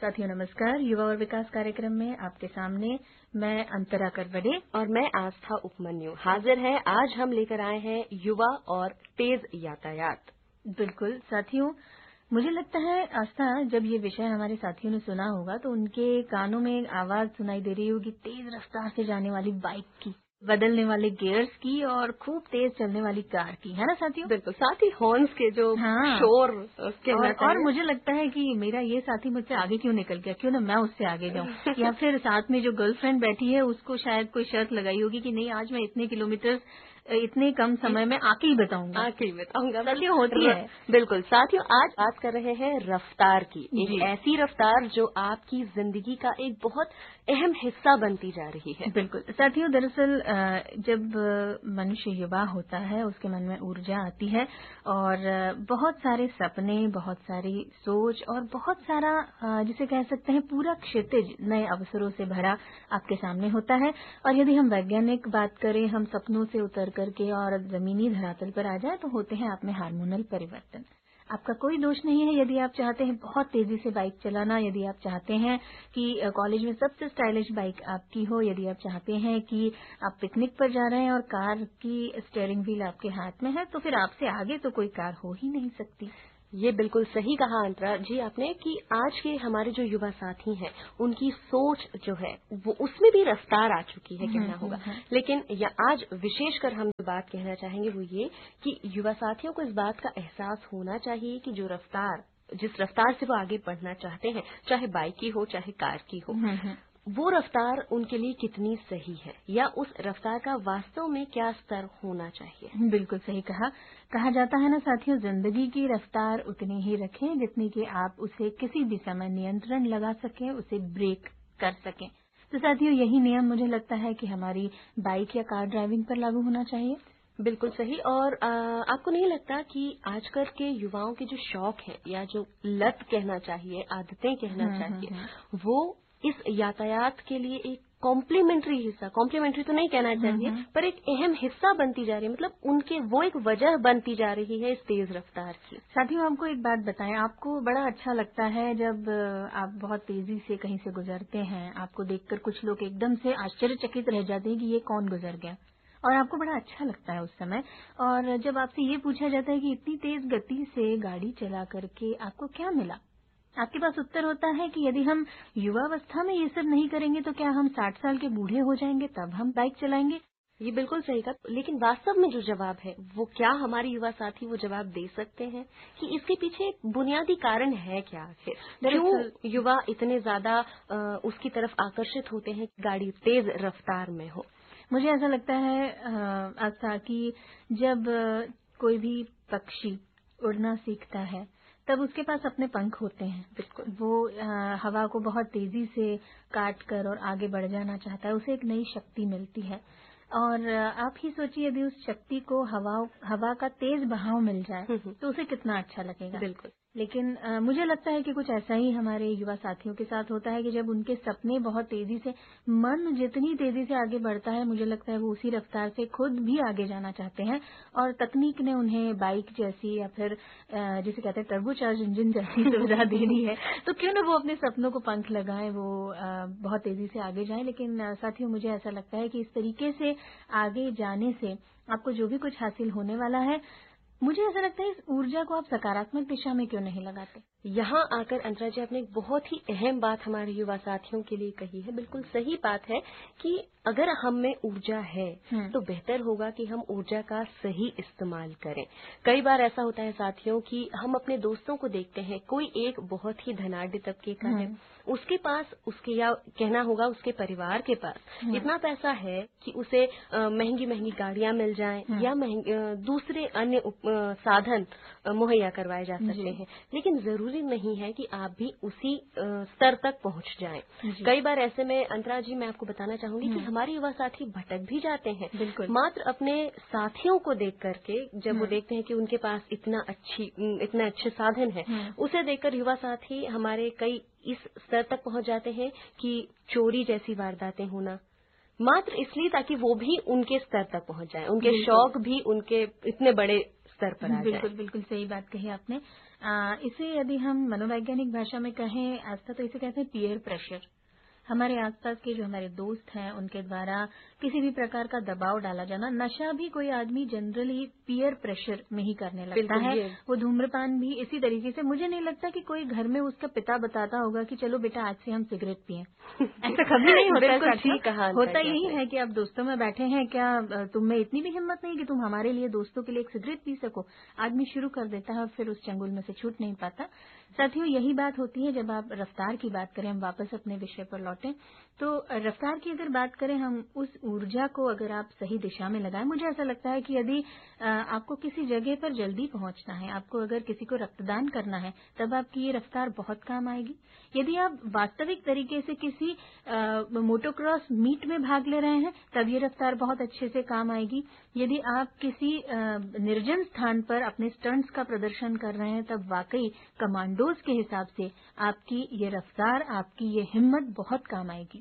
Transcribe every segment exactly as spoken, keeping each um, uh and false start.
साथियों नमस्कार। युवा और विकास कार्यक्रम में आपके सामने मैं अंतरा करवड़े और मैं आस्था उपमन्यु हाजिर है। आज हम लेकर आए हैं युवा और तेज यातायात। बिल्कुल साथियों, मुझे लगता है आस्था, जब ये विषय हमारे साथियों ने सुना होगा तो उनके कानों में आवाज सुनाई दे रही होगी तेज रफ्तार से जाने वाली बाइक की, बदलने वाले गियर्स की और खूब तेज चलने वाली कार की, है ना साथियों? बिल्कुल, साथ ही हॉर्न्स के जो हाँ। शोर और, और मुझे लगता है कि मेरा ये साथी मुझसे आगे क्यों निकल गया, क्यों ना मैं उससे आगे जाऊं। या फिर साथ में जो गर्लफ्रेंड बैठी है उसको शायद कोई शर्त लगाई होगी कि नहीं, आज मैं इतने किलोमीटर इतने कम समय में आके ही बताऊंगा आके ही बताऊंगा साथियों, होती है। बिल्कुल साथियों, आज बात कर रहे हैं रफ्तार की, एक ऐसी रफ्तार जो आपकी जिंदगी का एक बहुत अहम हिस्सा बनती जा रही है। बिल्कुल साथियों, दरअसल जब मनुष्य युवा होता है उसके मन में ऊर्जा आती है और बहुत सारे सपने, बहुत सारी सोच और बहुत सारा जिसे कह सकते हैं पूरा क्षितिज नए अवसरों से भरा आपके सामने होता है। और यदि हम वैज्ञानिक बात करें, हम सपनों से उतर करके और जमीनी धरातल पर आ जाए तो होते हैं आप में हार्मोनल परिवर्तन। आपका कोई दोष नहीं है यदि आप चाहते हैं बहुत तेजी से बाइक चलाना, यदि आप चाहते हैं कि कॉलेज में सबसे स्टाइलिश बाइक आपकी हो, यदि आप चाहते हैं कि आप पिकनिक पर जा रहे हैं और कार की स्टीयरिंग व्हील आपके हाथ में है, तो फिर आपसे आगे तो कोई कार हो ही नहीं सकती। ये बिल्कुल सही कहा अंतरा जी आपने कि आज के हमारे जो युवा साथी हैं उनकी सोच जो है वो उसमें भी रफ्तार आ चुकी है, कहना होगा। लेकिन या आज विशेषकर हम जो बात कहना चाहेंगे वो ये कि युवा साथियों को इस बात का एहसास होना चाहिए कि जो रफ्तार जिस रफ्तार से वो आगे बढ़ना चाहते हैं, चाहे बाइक की हो चाहे कार की हो, वो रफ्तार उनके लिए कितनी सही है या उस रफ्तार का वास्तव में क्या स्तर होना चाहिए। बिल्कुल सही कहा। कहा जाता है ना साथियों, जिंदगी की रफ्तार उतनी ही रखें जितनी कि आप उसे किसी भी समय नियंत्रण लगा सकें, उसे ब्रेक कर सकें। तो साथियों, यही नियम मुझे लगता है कि हमारी बाइक या कार ड्राइविंग पर लागू होना चाहिए। बिल्कुल सही। और आ, आपको नहीं लगता कि आजकल के युवाओं के जो शौक है या जो लत कहना चाहिए, आदतें कहना चाहिए, वो इस यातायात के लिए एक कॉम्प्लीमेंट्री हिस्सा, कॉम्प्लीमेंट्री तो नहीं कहना चाहिए, पर एक अहम हिस्सा बनती जा रही है, मतलब उनके वो एक वजह बनती जा रही है इस तेज रफ्तार की। साथियों, आपको एक बात बताएं, आपको बड़ा अच्छा लगता है जब आप बहुत तेजी से कहीं से गुजरते हैं, आपको देखकर कुछ लोग एकदम से आश्चर्यचकित रह जाते हैं कि ये कौन गुजर गया, और आपको बड़ा अच्छा लगता है उस समय। और जब आपसे ये पूछा जाता है कि इतनी तेज गति से गाड़ी चला करके आपको क्या मिला, आपके पास उत्तर होता है कि यदि हम युवावस्था में ये सब नहीं करेंगे तो क्या हम साठ साल के बूढ़े हो जाएंगे तब हम बाइक चलाएंगे। ये बिल्कुल सही कहा, लेकिन वास्तव में जो जवाब है वो क्या हमारे युवा साथी वो जवाब दे सकते हैं कि इसके पीछे बुनियादी कारण है क्या आखिर, क्यों युवा इतने ज्यादा उसकी तरफ आकर्षित होते हैं कि गाड़ी तेज रफ्तार में हो। मुझे ऐसा लगता है आस्था कि जब कोई भी पक्षी उड़ना सीखता है तब उसके पास अपने पंख होते हैं। बिल्कुल, वो आ, हवा को बहुत तेजी से काट कर और आगे बढ़ जाना चाहता है, उसे एक नई शक्ति मिलती है। और आप ही सोचिए, यदि उस शक्ति को हवा हवा का तेज बहाव मिल जाए तो उसे कितना अच्छा लगेगा। बिल्कुल, लेकिन आ, मुझे लगता है कि कुछ ऐसा ही हमारे युवा साथियों के साथ होता है कि जब उनके सपने बहुत तेजी से, मन जितनी तेजी से आगे बढ़ता है, मुझे लगता है वो उसी रफ्तार से खुद भी आगे जाना चाहते हैं। और तकनीक ने उन्हें बाइक जैसी या फिर जिसे कहते हैं टर्बोचार्ज इंजन जैसी सुविधा दे दी है, तो क्यों ना वो अपने सपनों को पंख लगाएं, वो आ, बहुत तेजी से आगे जाएं। लेकिन आ, साथियों, मुझे ऐसा लगता है कि इस तरीके से आगे जाने से आपको जो भी कुछ हासिल होने वाला है, मुझे ऐसा लगता है इस ऊर्जा को आप सकारात्मक दिशा में क्यों नहीं लगाते। यहाँ आकर अंतरा जी आपने एक बहुत ही अहम बात हमारे युवा साथियों के लिए कही है। बिल्कुल सही बात है कि अगर हम में ऊर्जा है तो बेहतर होगा कि हम ऊर्जा का सही इस्तेमाल करें। कई बार ऐसा होता है साथियों कि हम अपने दोस्तों को देखते हैं, कोई एक बहुत ही धनाढ्य तबके का है, उसके पास उसके या कहना होगा उसके परिवार के पास इतना पैसा है कि उसे महंगी महंगी गाड़ियां मिल जाएं या दूसरे अन्य साधन मुहैया करवाए जा सकते हैं, लेकिन जरूरी नहीं है कि आप भी उसी स्तर तक पहुंच जाएं। कई बार ऐसे में अंतरा जी मैं आपको बताना चाहूंगी कि हमारे युवा साथी भटक भी जाते हैं मात्र अपने साथियों को देख करके। जब वो देखते हैं कि उनके पास इतना अच्छी इतने अच्छे साधन है, उसे देखकर युवा साथी हमारे कई इस स्तर तक पहुंच जाते हैं कि चोरी जैसी वारदातें होना, मात्र इसलिए ताकि वो भी उनके स्तर तक पहुंच जाएं, उनके शौक भी उनके इतने बड़े स्तर पर आ जाएं। बिल्कुल बिल्कुल सही बात कही आपने। आ, इसे यदि हम मनोवैज्ञानिक भाषा में कहें आस्था, तो इसे कहते हैं पीयर प्रेशर। हमारे आसपास के जो हमारे दोस्त हैं उनके द्वारा किसी भी प्रकार का दबाव डाला जाना। नशा भी कोई आदमी जनरली पीयर प्रेशर में ही करने लगता है। वो धूम्रपान भी इसी तरीके से। मुझे नहीं लगता कि कोई घर में उसका पिता बताता होगा कि चलो बेटा आज से हम सिगरेट पिए। ऐसा कभी नहीं होता। होता यही है कि आप दोस्तों में बैठे हैं, क्या तुम में इतनी भी हिम्मत नहीं कि तुम हमारे लिए, दोस्तों के लिए एक सिगरेट पी सको। आदमी शुरू कर देता है और फिर उस चंगुल में से छूट नहीं पाता। साथियों, यही बात होती है जब आप रफ्तार की बात करें। हम वापस अपने विषय पर लौटें तो रफ्तार की अगर बात करें, हम उस ऊर्जा को अगर आप सही दिशा में लगाएं। मुझे ऐसा लगता है कि यदि आपको किसी जगह पर जल्दी पहुंचना है, आपको अगर किसी को रक्तदान करना है, तब आपकी ये रफ्तार बहुत काम आएगी। यदि आप वास्तविक तरीके से किसी मोटोक्रॉस मीट में भाग ले रहे हैं, तब ये रफ्तार बहुत अच्छे से काम आएगी। यदि आप किसी निर्जन स्थान पर अपने स्टंट्स का प्रदर्शन कर रहे हैं, तब वाकई कमांडोज के हिसाब से आपकी ये रफ्तार, आपकी ये हिम्मत बहुत काम आएगी।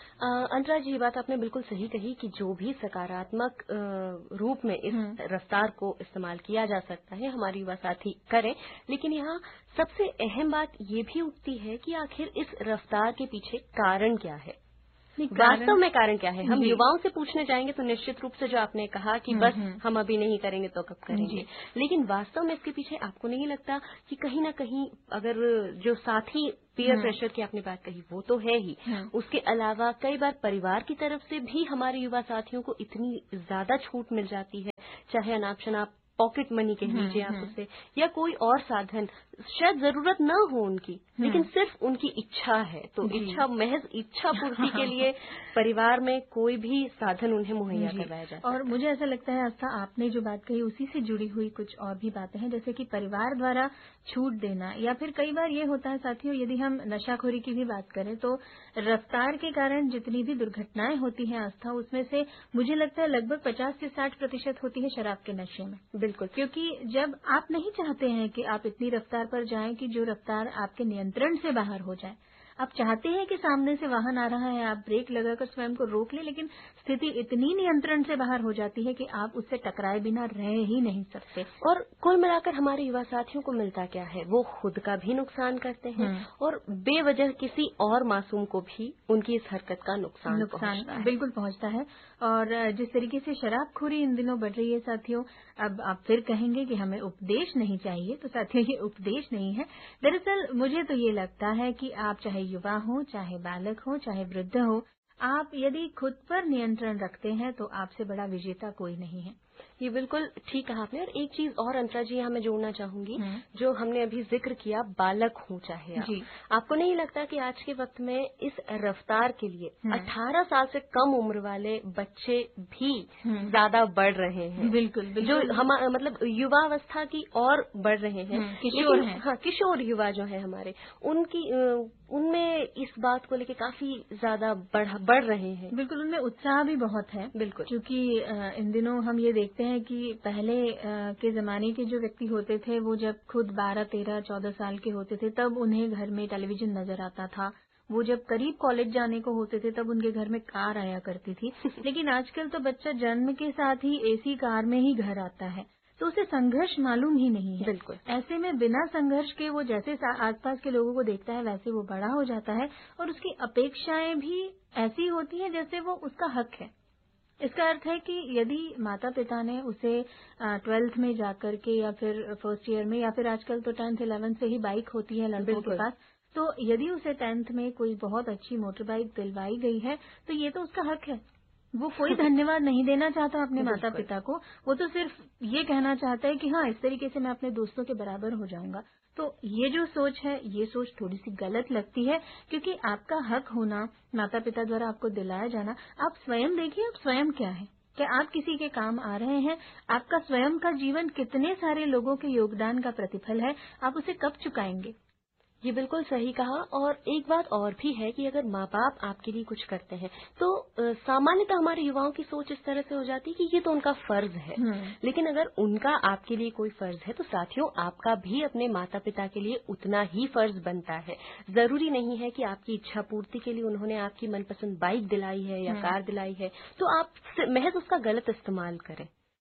अंतरा जी, ये बात आपने बिल्कुल सही कही कि जो भी सकारात्मक रूप में इस रफ्तार को इस्तेमाल किया जा सकता है, हमारे युवा साथी करें। लेकिन यहाँ सबसे अहम बात ये भी उठती है कि आखिर इस रफ्तार के पीछे कारण क्या है, वास्तव में कारण क्या है। हम युवाओं से पूछने जाएंगे तो निश्चित रूप से जो आपने कहा कि बस हम अभी नहीं करेंगे तो कब करेंगे, लेकिन वास्तव में इसके पीछे आपको नहीं लगता कि कहीं ना कहीं अगर जो साथी पीयर प्रेशर की आपने बात कही वो तो है ही, उसके अलावा कई बार परिवार की तरफ से भी हमारे युवा साथियों को इतनी ज्यादा छूट मिल जाती है, चाहे अनाप शनाप पॉकेट मनी कह लीजिए आप उसे, या कोई और साधन, शायद जरूरत न हो उनकी, लेकिन सिर्फ उनकी इच्छा है। तो इच्छा, महज इच्छा पूर्ति के लिए परिवार में कोई भी साधन उन्हें मुहैया करवाया जाता है। और मुझे ऐसा लगता है आस्था, आपने जो बात कही उसी से जुड़ी हुई कुछ और भी बातें हैं, जैसे कि परिवार द्वारा छूट देना, या फिर कई बार ये होता है साथियों, यदि हम नशाखोरी की भी बात करें तो रफ्तार के कारण जितनी भी दुर्घटनाएं होती हैं आस्था, उसमें से मुझे लगता है लगभग पचास से साठ प्रतिशत होती है शराब के नशे में। बिल्कुल, क्योंकि जब आप नहीं चाहते हैं कि आप इतनी रफ्तार पर जाएं कि जो रफ्तार आपके नियंत्रण से बाहर हो जाए, आप चाहते हैं कि सामने से वाहन आ रहा है, आप ब्रेक लगाकर स्वयं को रोक लें, लेकिन स्थिति इतनी नियंत्रण से बाहर हो जाती है कि आप उससे टकराए बिना रह ही नहीं सकते। और कुल मिलाकर हमारे युवा साथियों को मिलता क्या है, वो खुद का भी नुकसान करते हैं और बेवजह किसी और मासूम को भी उनकी इस हरकत का नुकसान नुकसान बिल्कुल पहुंचता है। और जिस तरीके से शराबखोरी इन दिनों बढ़ रही है साथियों, अब आप फिर कहेंगे कि हमें उपदेश नहीं चाहिए, तो साथियों ये उपदेश नहीं है। दरअसल मुझे तो ये लगता है कि आप चाहे युवा हो, चाहे बालक हो, चाहे वृद्ध हो, आप यदि खुद पर नियंत्रण रखते हैं तो आपसे बड़ा विजेता कोई नहीं है। ये बिल्कुल ठीक कहा आपने। और एक चीज और अंतरा जी यहाँ मैं जोड़ना चाहूंगी, जो हमने अभी जिक्र किया, बालक हो चाहे आप, जी। आपको नहीं लगता कि आज के वक्त में इस रफ्तार के लिए अठारह साल से कम उम्र वाले बच्चे भी ज्यादा बढ़ रहे हैं? बिल्कुल, बिल्कुल। जो हम मतलब युवावस्था की और बढ़ रहे हैं, किशोर हैं। हाँ, किशोर युवा जो है हमारे, उनकी उनमें इस बात को लेके काफी ज्यादा बढ़ बढ़ रहे हैं। बिल्कुल, उनमें उत्साह भी बहुत है। बिल्कुल, क्योंकि इन दिनों हम ये देखते हैं कि पहले के जमाने के जो व्यक्ति होते थे, वो जब खुद बारह तेरह चौदह साल के होते थे, तब उन्हें घर में टेलीविजन नजर आता था। वो जब करीब कॉलेज जाने को होते थे, तब उनके घर में कार आया करती थी। लेकिन आजकल तो बच्चा जन्म के साथ ही एसी कार में ही घर आता है, तो उसे संघर्ष मालूम ही नहीं है। बिल्कुल, ऐसे में बिना संघर्ष के वो जैसे आसपास के लोगों को देखता है, वैसे वो बड़ा हो जाता है और उसकी अपेक्षाएं भी ऐसी होती हैं जैसे वो उसका हक है। इसका अर्थ है कि यदि माता पिता ने उसे ट्वेल्थ में जाकर के, या फिर फर्स्ट ईयर में, या फिर आजकल तो टेंथ इलेवेंथ से ही बाइक होती है लड़कों के पास, तो यदि उसे टेंथ में कोई बहुत अच्छी मोटर बाइक दिलवाई गई है, तो ये तो उसका हक है। वो कोई धन्यवाद नहीं देना चाहता अपने माता पिता को, वो तो सिर्फ ये कहना चाहता है कि हाँ, इस तरीके से मैं अपने दोस्तों के बराबर हो जाऊंगा। तो ये जो सोच है, ये सोच थोड़ी सी गलत लगती है, क्योंकि आपका हक होना, माता पिता द्वारा आपको दिलाया जाना, आप स्वयं देखिए आप स्वयं क्या है, क्या आप किसी के काम आ रहे हैं? आपका स्वयं का जीवन कितने सारे लोगों के योगदान का प्रतिफल है, आप उसे कब चुकाएंगे? ये बिल्कुल सही कहा। और एक बात और भी है कि अगर माँ बाप आपके लिए कुछ करते हैं तो सामान्यतः हमारे युवाओं की सोच इस तरह से हो जाती है कि ये तो उनका फर्ज है। लेकिन अगर उनका आपके लिए कोई फर्ज है तो साथियों, आपका भी अपने माता पिता के लिए उतना ही फर्ज बनता है। जरूरी नहीं है कि आपकी इच्छा पूर्ति के लिए उन्होंने आपकी मनपसंद बाइक दिलाई है या कार दिलाई है तो आप महज उसका गलत इस्तेमाल करें।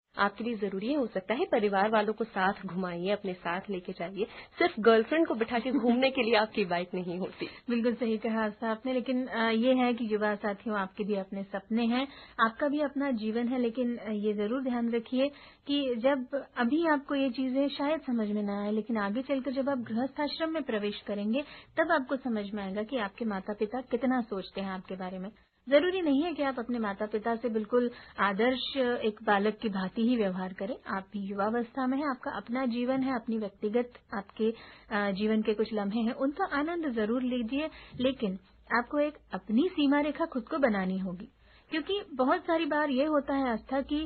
आपके लिए जरूरी है। हो सकता है परिवार वालों को साथ घुमाइए, अपने साथ लेके जाइए। सिर्फ गर्लफ्रेंड को बिठा के घूमने के लिए आपकी बाइक नहीं होती। बिल्कुल सही कहा आपने। लेकिन ये है कि युवा साथियों, आपके भी अपने सपने हैं, आपका भी अपना जीवन है, लेकिन ये जरूर ध्यान रखिए कि जब अभी आपको ये चीजें शायद समझ में ना आए, लेकिन आगे चलकर जब आप गृहस्थाश्रम में प्रवेश करेंगे तब आपको समझ में आएगा कि आपके माता पिता कितना सोचते हैं आपके बारे में। जरूरी नहीं है कि आप अपने माता पिता से बिल्कुल आदर्श एक बालक की भांति ही व्यवहार करें। आप भी युवावस्था में हैं, आपका अपना जीवन है, अपनी व्यक्तिगत आपके जीवन के कुछ लम्हे हैं, उनका आनंद जरूर लीजिए, लेकिन आपको एक अपनी सीमा रेखा खुद को बनानी होगी। क्योंकि बहुत सारी बार ये होता है आस्था कि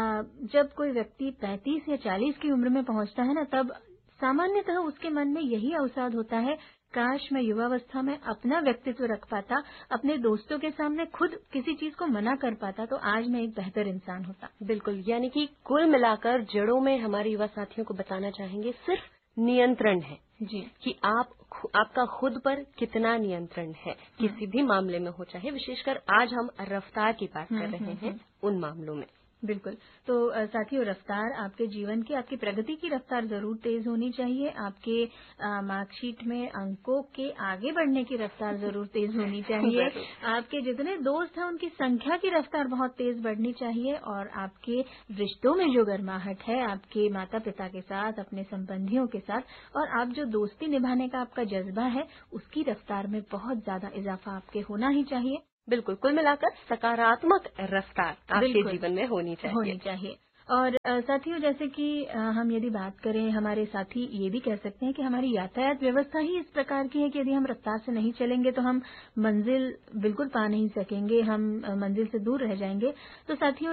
जब कोई व्यक्ति पैंतीस या चालीस की उम्र में पहुंचता है ना, तब सामान्यतः उसके मन में यही अवसाद होता है, काश मैं युवावस्था में अपना व्यक्तित्व रख पाता, अपने दोस्तों के सामने खुद किसी चीज को मना कर पाता, तो आज मैं एक बेहतर इंसान होता। बिल्कुल, यानी कि कुल मिलाकर जड़ों में हमारे युवा साथियों को बताना चाहेंगे सिर्फ नियंत्रण है जी, कि आप आपका खुद पर कितना नियंत्रण है, किसी भी मामले में हो, चाहे विशेषकर आज हम रफ्तार की बात कर रहे हैं उन मामलों में। बिल्कुल। तो साथियों, रफ्तार आपके जीवन की, आपकी प्रगति की रफ्तार जरूर तेज होनी चाहिए। आपके मार्कशीट में अंकों के आगे बढ़ने की रफ्तार जरूर तेज होनी चाहिए। आपके जितने दोस्त हैं उनकी संख्या की रफ्तार बहुत तेज बढ़नी चाहिए। और आपके रिश्तों में जो गर्माहट है आपके माता पिता के साथ, अपने संबंधियों के साथ, और आप जो दोस्ती निभाने का आपका जज्बा है, उसकी रफ्तार में बहुत ज्यादा इजाफा आपके होना ही चाहिए। बिल्कुल, कुल मिलाकर सकारात्मक रफ्तार आपके जीवन में होनी चाहिए होनी चाहिए। और साथियों, जैसे कि हम यदि बात करें, हमारे साथी ये भी कह सकते हैं कि हमारी यातायात व्यवस्था ही इस प्रकार की है कि यदि हम रफ्तार से नहीं चलेंगे तो हम मंजिल बिल्कुल पा नहीं सकेंगे, हम मंजिल से दूर रह जाएंगे। तो साथियों,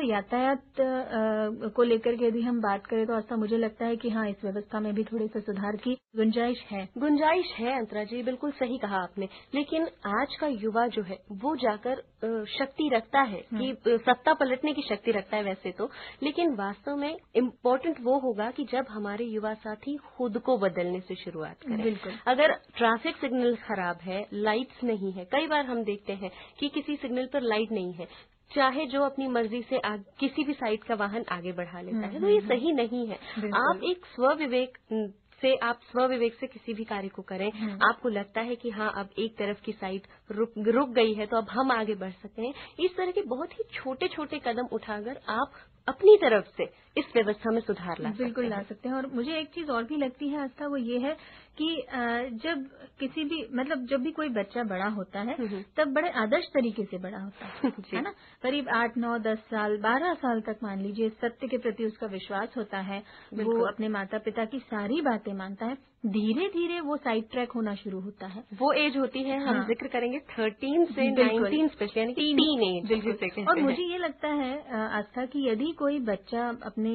यातायात को लेकर के यदि हम बात करें तो ऐसा मुझे लगता है कि हाँ, इस व्यवस्था में भी थोड़े से सुधार की गुंजाइश है। गुंजाइश है अंतरा जी, बिल्कुल सही कहा आपने। लेकिन आज का युवा जो है वो जाकर शक्ति रखता है कि सत्ता पलटने की शक्ति रखता है वैसे तो, लेकिन वास्तव में इम्पोर्टेंट वो होगा कि जब हमारे युवा साथी खुद को बदलने से शुरुआत करें। बिल्कुल। अगर ट्रैफिक सिग्नल खराब है, लाइट्स नहीं है, कई बार हम देखते हैं कि किसी सिग्नल पर लाइट नहीं है, चाहे जो अपनी मर्जी से आग, किसी भी साइड का वाहन आगे बढ़ा लेता है, तो ये सही नहीं है। आप एक स्वविवेक से आप स्वविवेक से किसी भी कार्य को करें। आपको लगता है कि हाँ, अब एक तरफ की साइड रुक रुक गई है तो अब हम आगे बढ़ सकते हैं। इस तरह के बहुत ही छोटे छोटे कदम उठाकर आप अपनी तरफ से इस व्यवस्था में सुधार ला बिल्कुल ला सकते हैं। और मुझे एक चीज और भी लगती है आस्था, वो ये है कि जब किसी भी मतलब जब भी कोई बच्चा बड़ा होता है तब बड़े आदर्श तरीके से बड़ा होता है, है ना। करीब आठ नौ दस साल बारह साल तक मान लीजिए सत्य के प्रति उसका विश्वास होता है, वो अपने माता पिता की सारी बातें मानता है। धीरे धीरे वो साइड ट्रैक होना शुरू होता है। वो एज होती है, हम हाँ। जिक्र करेंगे थर्टीन से नाइनटीन स्पेशली टीन एज। और मुझे ये लगता है आस्था कि यदि कोई बच्चा अपने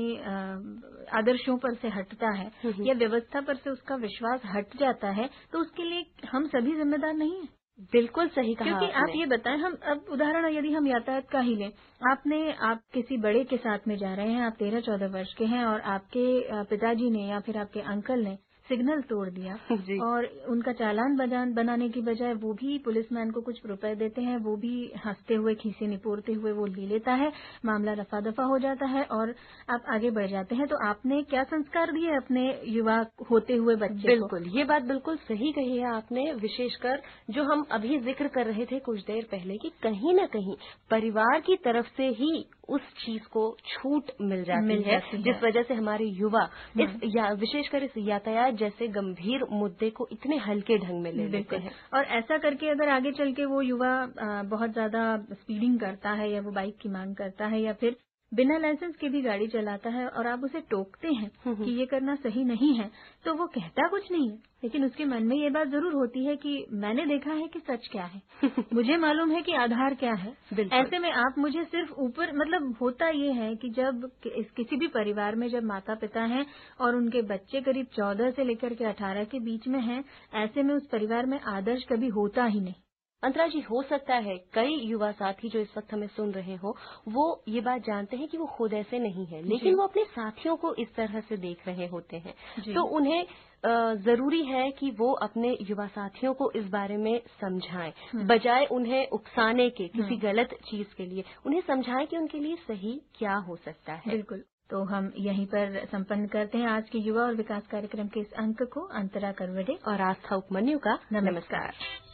आदर्शों पर से हटता है या व्यवस्था पर से उसका विश्वास हट जाता है तो उसके लिए हम सभी जिम्मेदार नहीं है। बिल्कुल सही कहा। क्योंकि आप ये बताएं, हम अब उदाहरण यदि हम यातायात का ही लें, आपने आप किसी बड़े के साथ में जा रहे हैं, आप तेरह चौदह वर्ष के हैं और आपके पिताजी ने या फिर आपके अंकल ने सिग्नल तोड़ दिया और उनका चालान बजान बनाने की बजाय वो भी पुलिसमैन को कुछ रुपए देते हैं, वो भी हंसते हुए खीसे निपोरते हुए वो ले लेता है, मामला रफा दफा हो जाता है और आप आगे बढ़ जाते हैं। तो आपने क्या संस्कार दिए अपने युवा होते हुए बच्चे बिल्कुल को? ये बात बिल्कुल सही कही है आपने, विशेषकर जो हम अभी जिक्र कर रहे थे कुछ देर पहले कि कहीं न कहीं परिवार की तरफ से ही उस चीज को छूट मिल जाती मिल है, जाती जिस है। वजह से हमारे युवा इस या, विशेषकर इस यातायात जैसे गंभीर मुद्दे को इतने हल्के ढंग में ले लेते हैं। और ऐसा करके अगर आगे चल के वो युवा बहुत ज्यादा स्पीडिंग करता है या वो बाइक की मांग करता है या फिर बिना लाइसेंस के भी गाड़ी चलाता है और आप उसे टोकते हैं कि ये करना सही नहीं है, तो वो कहता कुछ नहीं है, लेकिन उसके मन में ये बात जरूर होती है कि मैंने देखा है कि सच क्या है, मुझे मालूम है कि आधार क्या है। ऐसे में आप मुझे सिर्फ ऊपर मतलब होता ये है कि जब किसी भी परिवार में जब माता पिता हैं और उनके बच्चे करीब चौदह से लेकर के अठारह के बीच में हैं, ऐसे में उस परिवार में आदर्श कभी होता ही नहीं। अंतरा जी, हो सकता है कई युवा साथी जो इस वक्त हमें सुन रहे हो वो ये बात जानते हैं कि वो खुद ऐसे नहीं है, लेकिन वो अपने साथियों को इस तरह से देख रहे होते हैं, तो उन्हें जरूरी है कि वो अपने युवा साथियों को इस बारे में समझाएं, बजाय उन्हें उकसाने के किसी गलत चीज के लिए, उन्हें समझाएं कि उनके लिए सही क्या हो सकता है। बिल्कुल। तो हम यहीं पर संपन्न करते हैं आज के युवा और विकास कार्यक्रम के इस अंक को। अंतरा करवडे और आस्था उपमन्यु का नमस्कार।